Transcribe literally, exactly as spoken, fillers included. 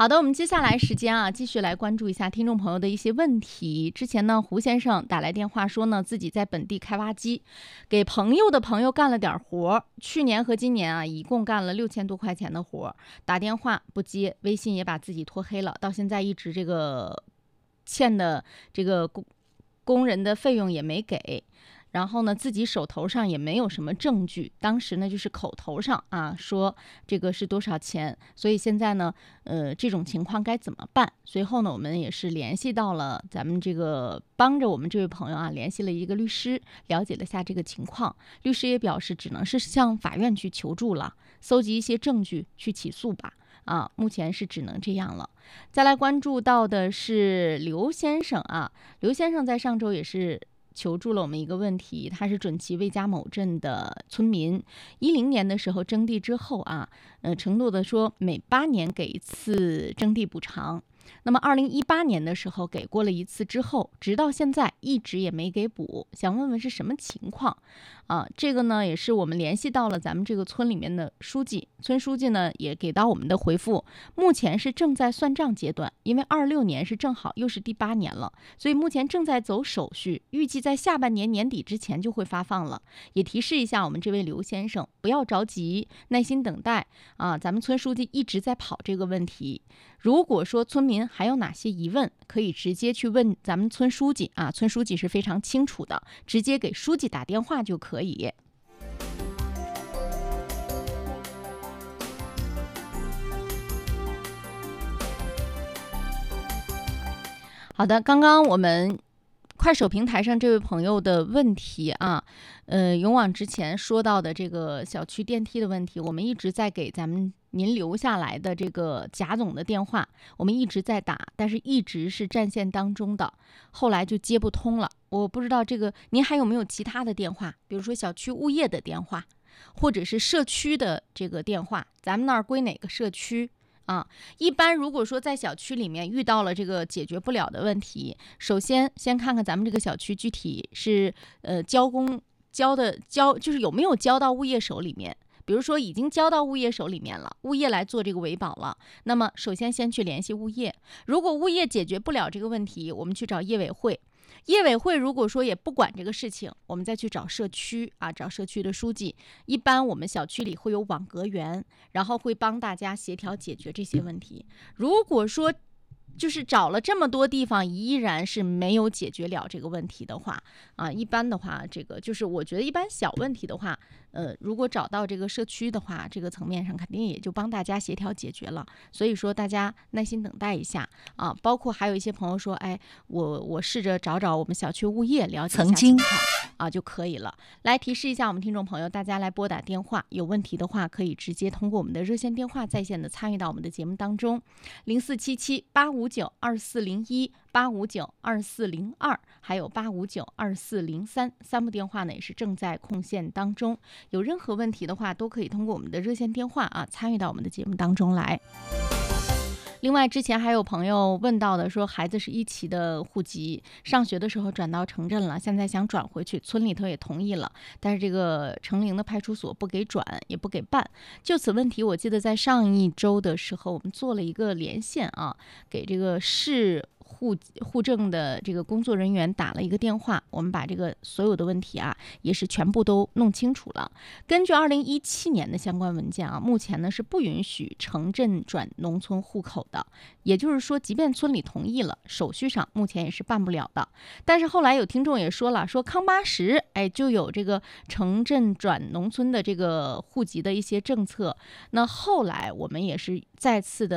好的，我们接下来时间啊，继续来关注一下听众朋友的一些问题。之前呢，胡先生打来电话说呢，自己在本地开挖机，给朋友的朋友干了点活，去年和今年啊，一共干了六千多块钱的活，打电话不接，微信也把自己拖黑了，到现在一直这个欠的这个工工人的费用也没给。然后呢，自己手头上也没有什么证据，当时呢就是口头上啊说这个是多少钱，所以现在呢，呃，这种情况该怎么办？随后呢，我们也是联系到了咱们这个帮着我们这位朋友啊，联系了一个律师，了解了下这个情况。律师也表示，只能是向法院去求助了，搜集一些证据去起诉吧。啊，目前是只能这样了。再来关注到的是刘先生啊，刘先生在上周也是求助了我们一个问题，他是准其魏家某镇的村民，一零年的时候征地之后啊，呃，承诺的说每八年给一次征地补偿。那么二零一八年的时候给过了一次之后，直到现在一直也没给补，想问问是什么情况啊？这个呢也是我们联系到了咱们这个村里面的书记，村书记呢也给到我们的回复，目前是正在算账阶段，因为二六年是正好又是第八年了，所以目前正在走手续，预计在下半年年底之前就会发放了。也提示一下我们这位刘先生，不要着急，耐心等待啊！咱们村书记一直在跑这个问题。如果说村民还有哪些疑问，可以直接去问咱们村书记啊，村书记是非常清楚的，直接给书记打电话就可以。好的，刚刚我们快手平台上这位朋友的问题啊，呃，勇往直前说到的这个小区电梯的问题，我们一直在给咱们您留下来的这个贾总的电话，我们一直在打，但是一直是占线当中的，后来就接不通了。我不知道这个您还有没有其他的电话，比如说小区物业的电话，或者是社区的这个电话，咱们那儿归哪个社区？啊，一般如果说在小区里面遇到了这个解决不了的问题，首先先看看咱们这个小区具体是呃交工交的交，就是有没有交到物业手里面。比如说已经交到物业手里面了，物业来做这个维保了，那么首先先去联系物业。如果物业解决不了这个问题，我们去找业委会。业委会如果说也不管这个事情，我们再去找社区啊，找社区的书记。一般我们小区里会有网格员，然后会帮大家协调解决这些问题。如果说就是找了这么多地方，依然是没有解决了这个问题的话啊，一般的话，这个就是我觉得一般小问题的话，呃，如果找到这个社区的话，这个层面上肯定也就帮大家协调解决了。所以说大家耐心等待一下啊。包括还有一些朋友说，哎，我我试着找找我们小区物业了解一下情况啊就可以了。来提示一下我们听众朋友，大家来拨打电话，有问题的话可以直接通过我们的热线电话在线的参与到我们的节目当中，零四七七八五九二四零一八五九二四零二，还有八五九二四零三，三部电话呢也是正在空线当中。有任何问题的话，都可以通过我们的热线电话啊参与到我们的节目当中来。另外，之前还有朋友问到的，说孩子是一期的户籍，上学的时候转到城镇了，现在想转回去，村里头也同意了，但是这个城陵的派出所不给转，也不给办。就此问题，我记得在上一周的时候，我们做了一个连线啊，给这个市户户政的这个工作人员打了一个电话，我们把这个所有的问题啊，也是全部都弄清楚了。根据二零一七年的相关文件啊，目前呢是不允许城镇转农村户口的，也就是说，即便村里同意了，手续上目前也是办不了的。但是后来有听众也说了，说康巴什哎就有这个城镇转农村的这个户籍的一些政策，那后来我们也是再次的